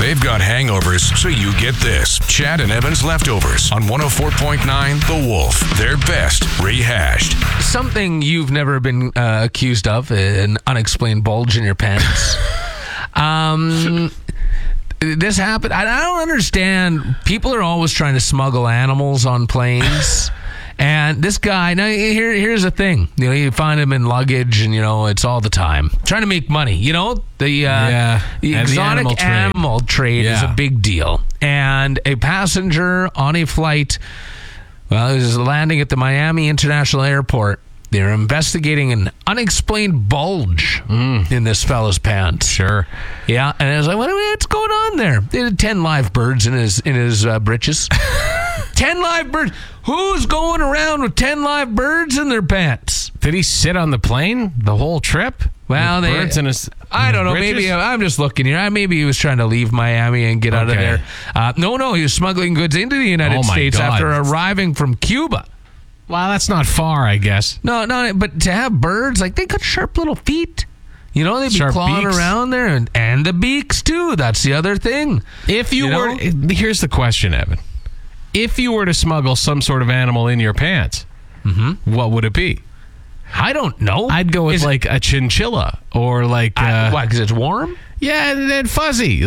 They've got hangovers, so you get this. Chad and Evan's Leftovers on 104.9 The Wolf. Their best rehashed. Something you've never been accused of, an unexplained bulge in your pants. This happened. I don't understand. People are always trying to smuggle animals on planes. And this guy, now here's the thing. You find him in luggage, and it's all the time trying to make money. The exotic animal trade is a big deal. And a passenger on a flight, he was landing at the Miami International Airport. They're investigating an unexplained bulge in this fella's pants. Sure. Yeah, and I was like, what's going on there? They had 10 live birds in his britches. 10 live birds. Who's going around with 10 live birds in their pants? Did he sit on the plane the whole trip? Well, birds in his I don't know. britches? Maybe I'm just looking here. Maybe he was trying to leave Miami and get out of there. No, he was smuggling goods into the United States after arriving from Cuba. Well, that's not far, I guess. No, but to have birds, they got sharp little feet. They'd be Sharp clawing beaks. around there, and the beaks too. That's the other thing. If you were, here's the question, Evan. If you were to smuggle some sort of animal in your pants, what would it be? I don't know. I'd go with a chinchilla or why? Because it's warm. Yeah, and fuzzy.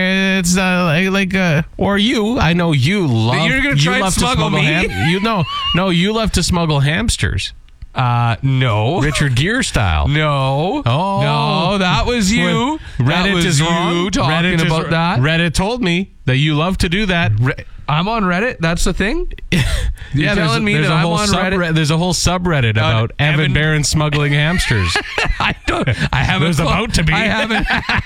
Or you. I know you love. You're gonna try and smuggle me? You love to smuggle hamsters. No. Richard Gere style. No. Oh. No, that was you. Reddit is wrong. You talking about that. Reddit told me that you love to do that. I'm on Reddit. That's the thing. You're telling me that I'm on Reddit. There's a whole subreddit about Evan Barron smuggling hamsters. I haven't. There's about to be. I haven't.